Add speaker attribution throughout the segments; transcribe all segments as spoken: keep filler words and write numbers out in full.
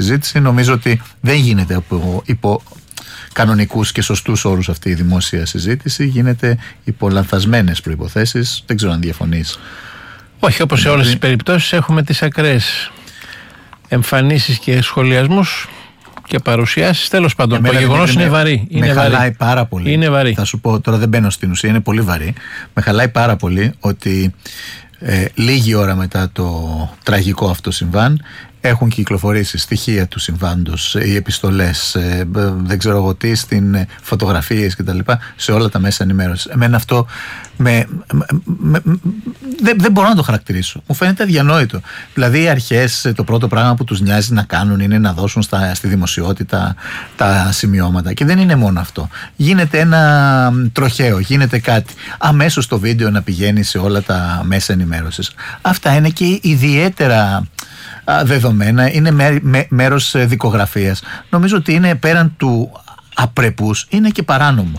Speaker 1: συζήτηση. Νομίζω ότι δεν γίνεται από, υπό κανονικούς και σωστούς όρους αυτή η δημόσια συζήτηση. Γίνεται υπό λανθασμένες προϋποθέσεις. Δεν ξέρω αν διαφωνείς.
Speaker 2: Όχι, όπως σε όλες τις περιπτώσεις έχουμε τις ακραίες εμφανίσεις και σχολιασμούς και παρουσιάσεις. Τέλος πάντων, το γεγονός είναι βαρύ.
Speaker 1: Με
Speaker 2: είναι
Speaker 1: χαλάει
Speaker 2: βαρύ.
Speaker 1: πάρα πολύ.
Speaker 2: Είναι βαρύ.
Speaker 1: Θα σου πω, τώρα δεν μπαίνω στην ουσία, είναι πολύ βαρύ. Με χαλάει πάρα πολύ ότι ε, λίγη ώρα μετά το τραγικό αυτό συμβάν έχουν κυκλοφορήσει στοιχεία του συμβάντος, οι επιστολές, ε, δεν ξέρω εγώ τι, στην φωτογραφίες κτλ. Σε όλα τα μέσα ενημέρωσης. Εμένα αυτό με, με, με, δεν, δεν μπορώ να το χαρακτηρίσω. Μου φαίνεται αδιανόητο. Δηλαδή οι αρχές το πρώτο πράγμα που τους νοιάζει να κάνουν είναι να δώσουν στα, στη δημοσιότητα τα σημειώματα. Και δεν είναι μόνο αυτό. Γίνεται ένα τροχαίο, γίνεται κάτι. Αμέσως το βίντεο να πηγαίνει σε όλα τα μέσα ενημέρωσης. Αυτά είναι και ιδιαίτερα δεδομένα, είναι μέ, μέ, μέρος δικογραφίας. Νομίζω ότι είναι πέραν του απρεπούς, είναι και παράνομο.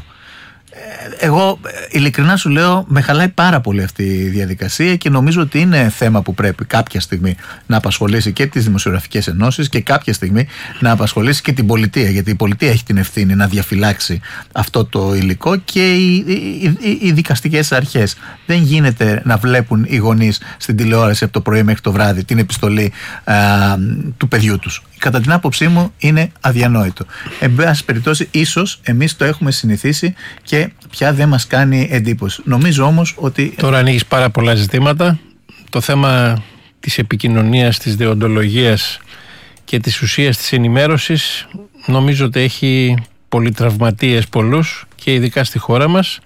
Speaker 1: Εγώ ειλικρινά σου λέω, με χαλάει πάρα πολύ αυτή η διαδικασία και νομίζω ότι είναι θέμα που πρέπει κάποια στιγμή να απασχολήσει και τις δημοσιογραφικές ενώσεις και κάποια στιγμή να απασχολήσει και την πολιτεία, γιατί η πολιτεία έχει την ευθύνη να διαφυλάξει αυτό το υλικό και οι, οι, οι, οι δικαστικές αρχές. Δεν γίνεται να βλέπουν οι γονείς στην τηλεόραση από το πρωί μέχρι το βράδυ την επιστολή α, του παιδιού τους. Κατά την άποψή μου είναι αδιανόητο. Εν πάση περιπτώσει, ίσως εμείς το έχουμε συνηθίσει και πια δεν μας κάνει εντύπωση. Νομίζω όμως ότι...
Speaker 2: Τώρα ανοίγεις πάρα πολλά ζητήματα. Το θέμα της επικοινωνίας, της δεοντολογίας και της ουσίας της ενημέρωσης νομίζω ότι έχει πολυτραυματίες πολλούς και ειδικά στη χώρα μας.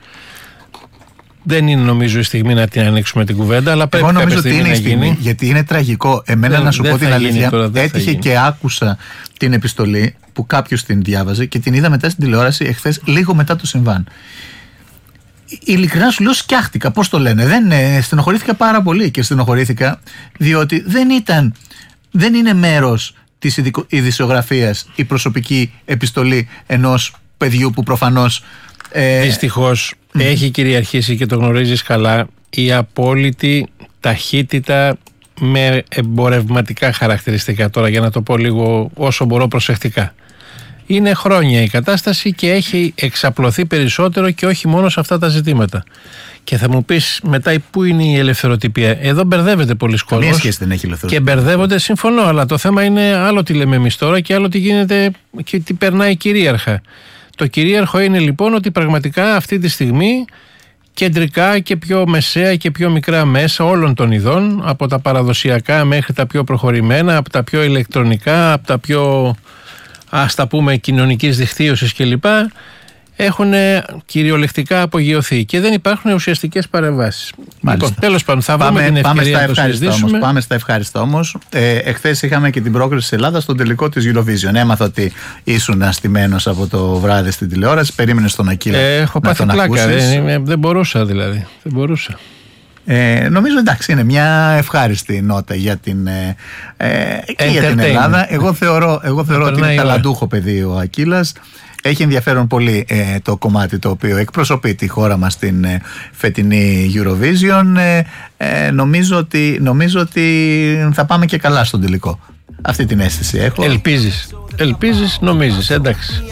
Speaker 2: Δεν είναι νομίζω η στιγμή να την ανοίξουμε την κουβέντα, αλλά πρέπει
Speaker 1: Εγώ
Speaker 2: κάποια στιγμή
Speaker 1: ότι είναι
Speaker 2: να
Speaker 1: η στιγμή,
Speaker 2: γίνει.
Speaker 1: Γιατί είναι τραγικό. Εμένα δεν, να σου πω την αλήθεια, τώρα, έτυχε και άκουσα την επιστολή που κάποιος την διάβαζε και την είδα μετά στην τηλεόραση εχθές, λίγο μετά το συμβάν. Ειλικρινά σου λέω, σκιάχτηκα. Πώς το λένε, δεν, ε, στενοχωρήθηκα πάρα πολύ και στενοχωρήθηκα διότι δεν ήταν, δεν είναι μέρος της ειδησιογραφίας η προσωπική επιστολή ενός παιδιού που προφανώς ε,
Speaker 2: δυστυχώς mm. έχει κυριαρχήσει και το γνωρίζεις καλά η απόλυτη ταχύτητα με εμπορευματικά χαρακτηριστικά, τώρα για να το πω λίγο όσο μπορώ προσεκτικά. Είναι χρόνια η κατάσταση και έχει εξαπλωθεί περισσότερο και όχι μόνο σε αυτά τα ζητήματα. Και θα μου πεις μετά πού είναι η ελευθεροτυπία. Εδώ μπερδεύεται πολλοί κόσμος.
Speaker 1: Καμία σχέση δεν έχει ελευθεροτυπία.
Speaker 2: Και μπερδεύονται, συμφωνώ, αλλά το θέμα είναι άλλο τι λέμε εμείς τώρα και άλλο τι γίνεται και τι περνάει κυρίαρχα. Το κυρίαρχο είναι λοιπόν ότι πραγματικά αυτή τη στιγμή κεντρικά και πιο μεσαία και πιο μικρά μέσα όλων των ειδών, από τα παραδοσιακά μέχρι τα πιο προχωρημένα, από τα πιο ηλεκτρονικά, από τα πιο, ας τα πούμε, κοινωνικής δικτύωσης κλπ, έχουν κυριολεκτικά απογειωθεί και δεν υπάρχουν ουσιαστικές παρεμβάσεις. Λοιπόν, τέλος πάντων, θα
Speaker 1: πάμε,
Speaker 2: βρούμε την ευκαιρία
Speaker 1: πάμε
Speaker 2: να το συζητήσουμε.
Speaker 1: Όμως, πάμε στα ευχάριστα όμως. Ε, εχθές είχαμε και την πρόκριση της Ελλάδας στον τελικό της Eurovision. Έμαθα ότι ήσουν αστημένος από το βράδυ στην τηλεόραση. Περίμενες τον Ακύλα
Speaker 2: ε, έχω
Speaker 1: να
Speaker 2: πάθει
Speaker 1: τον
Speaker 2: πλάκα.
Speaker 1: ακούσεις.
Speaker 2: Ε, δεν μπορούσα δηλαδή. Δεν μπορούσα.
Speaker 1: Ε, νομίζω εντάξει είναι μια ευχάριστη νότα για την, ε, και για την Ελλάδα. Εγώ θεωρώ, εγώ θεωρώ ότι είναι ταλαντούχο παιδί ο Ακύλας. Έχει ενδιαφέρον πολύ ε, το κομμάτι το οποίο εκπροσωπεί τη χώρα μας στην ε, φετινή Eurovision. Ε, ε, νομίζω, ότι, νομίζω ότι θα πάμε και καλά στον τελικό. Αυτή την αίσθηση έχω.
Speaker 2: Ελπίζεις, ελπίζεις, νομίζεις, εντάξει.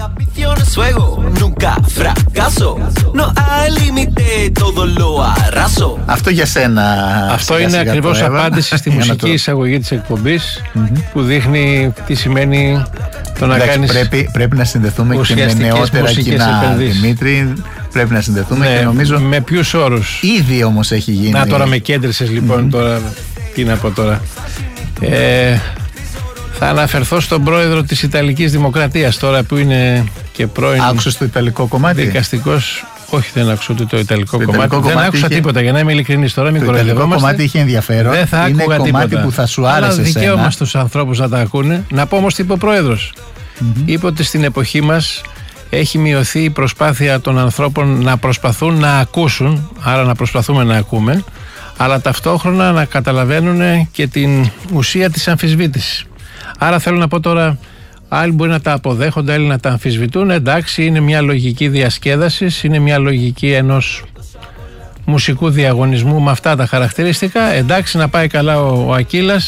Speaker 1: Αυτό για σένα.
Speaker 2: Αυτό
Speaker 1: σιγά,
Speaker 2: είναι
Speaker 1: σιγά
Speaker 2: ακριβώς απάντηση στη μουσική
Speaker 1: το...
Speaker 2: εισαγωγή της εκπομπής mm-hmm. που δείχνει τι σημαίνει το να
Speaker 1: εντάξει,
Speaker 2: κάνεις
Speaker 1: πρέπει, πρέπει να συνδεθούμε και με νεότερα κοινά, Δημήτρη. Πρέπει να συνδεθούμε ναι, και νομίζω.
Speaker 2: Με ποιους όρους.
Speaker 1: Ήδη όμως έχει γίνει.
Speaker 2: Να τώρα με κέντρισες λοιπόν mm-hmm. τώρα. Τι να πω τώρα. Ε, θα αναφερθώ στον πρόεδρο της Ιταλικής Δημοκρατίας τώρα που είναι και πρώην.
Speaker 1: Άκουσες το ιταλικό κομμάτι.
Speaker 2: Δικαστικός. Όχι, δεν άκουσα ούτε το ιταλικό
Speaker 1: το
Speaker 2: κομμάτι.
Speaker 1: Ιταλικό
Speaker 2: δεν
Speaker 1: κομμάτι
Speaker 2: άκουσα
Speaker 1: είχε...
Speaker 2: τίποτα για να είμαι ειλικρινής τώρα. Μην κοροϊδευόμαστε. Το ιταλικό
Speaker 1: κομμάτι είχε ενδιαφέρον.
Speaker 2: Δεν θα
Speaker 1: είναι
Speaker 2: άκουγα
Speaker 1: κομμάτι
Speaker 2: τίποτα.
Speaker 1: Που θα σου άρεσε.
Speaker 2: Αλλά δικαίωμα στους ανθρώπους να τα ακούνε. Να πω όμως τι είπε ο πρόεδρος. Mm-hmm. Είπε ότι στην εποχή μας έχει μειωθεί η προσπάθεια των ανθρώπων να προσπαθούν να ακούσουν, άρα να προσπαθούμε να ακούμε, αλλά ταυτόχρονα να καταλαβαίνουν και την ουσία της αμφισβήτησης. Άρα θέλω να πω τώρα, άλλοι μπορεί να τα αποδέχονται, άλλοι να τα αμφισβητούν. Εντάξει, είναι μια λογική διασκέδασης, είναι μια λογική ενός μουσικού διαγωνισμού με αυτά τα χαρακτηριστικά. Εντάξει, να πάει καλά ο, ο Ακύλας.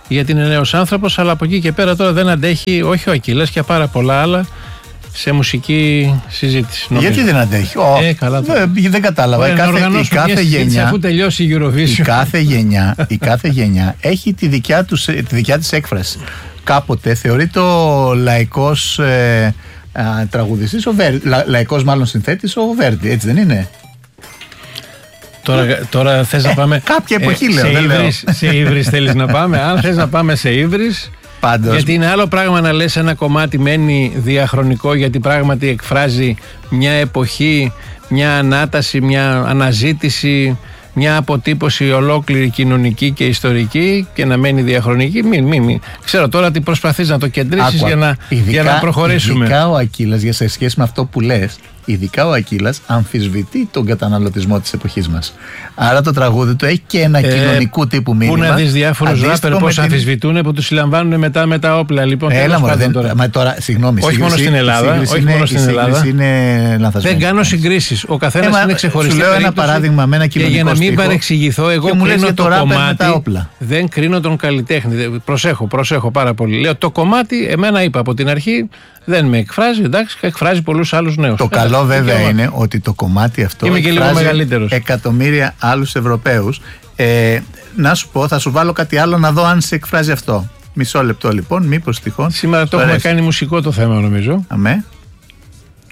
Speaker 2: γιατί είναι νέος άνθρωπος, αλλά από εκεί και πέρα τώρα δεν αντέχει, όχι ο Ακύλας και πάρα πολλά άλλα σε μουσική συζήτηση. Νομίζω.
Speaker 1: Γιατί δεν αντέχει? Oh,
Speaker 2: ε, καλά,
Speaker 1: δεν, δεν κατάλαβα.
Speaker 2: Ωραία,
Speaker 1: η κάθε, η κάθε γενιά,
Speaker 2: αφού τελειώσει η Eurovision.
Speaker 1: Η κάθε γενιά, η κάθε γενιά έχει τη δικιά, τους, τη δικιά της έκφραση. Κάποτε θεωρείται ο λαϊκός ε, ε, τραγουδιστής, ο Βέρ, λα, λαϊκός μάλλον συνθέτης ο Βέρντι, έτσι δεν είναι?
Speaker 2: Τώρα, τώρα θες
Speaker 1: ε,
Speaker 2: να πάμε.
Speaker 1: Κάποια εποχή ε, λέω.
Speaker 2: Σε,
Speaker 1: δεν
Speaker 2: Ύβρις,
Speaker 1: λέω.
Speaker 2: σε Ύβρις θέλεις να πάμε. Αν θες να πάμε σε Ύβρις.
Speaker 1: Πάντως.
Speaker 2: Γιατί είναι άλλο πράγμα να λες ένα κομμάτι μένει διαχρονικό, γιατί πράγματι εκφράζει μια εποχή, μια ανάταση, μια αναζήτηση, μια αποτύπωση ολόκληρη κοινωνική και ιστορική, και να μένει διαχρονική. Μην, μην, μην. Ξέρω τώρα τι προσπαθείς να το κεντρίσεις για να,
Speaker 1: ειδικά,
Speaker 2: για να προχωρήσουμε.
Speaker 1: Ειδικά ο Ακύλας, για σε σχέση με αυτό που λες, ειδικά ο Ακύλας αμφισβητεί τον καταναλωτισμό της εποχής μας. Άρα το τραγούδι του έχει και ένα ε, κοινωνικού τύπου μήνυμα.
Speaker 2: Πού να δεις διάφορους ράπερ πώς την... αμφισβητούν, που τους συλλαμβάνουν μετά με τα όπλα. Λοιπόν,
Speaker 1: έλα μωρέ, δεν... τώρα. Μα τώρα, συγγνώμη,
Speaker 2: όχι μόνο στην Ελλάδα. Όχι
Speaker 1: είναι,
Speaker 2: μόνο στην Ελλάδα.
Speaker 1: Είναι
Speaker 2: δεν κάνω συγκρίσεις. Ο καθένας ε, είναι ξεχωριστή.
Speaker 1: Σου λέω ένα παράδειγμα με ένα κοινωνικό
Speaker 2: στίχο. Και για να μην
Speaker 1: στίχο,
Speaker 2: παρεξηγηθώ, εγώ κρίνω το κομμάτι. Δεν κρίνω τον καλλιτέχνη. Προσέχω, προσέχω πάρα πολύ. Λέω το κομμάτι, εμένα είπα από την αρχή, δεν με εκφράζει, εντάξει, εκφράζει πολλούς άλλους νέους.
Speaker 1: Το
Speaker 2: Έλα,
Speaker 1: καλό βέβαια είναι ότι το κομμάτι αυτό
Speaker 2: είμαι και λίγο μεγαλύτερος.
Speaker 1: Εκατομμύρια άλλους Ευρωπαίους. Ε, να σου πω, θα σου βάλω κάτι άλλο να δω αν σε εκφράζει αυτό. Μισό λεπτό λοιπόν, μήπως τυχόν.
Speaker 2: Σήμερα το έχουμε κάνει μουσικό το θέμα, νομίζω.
Speaker 1: Αμέ.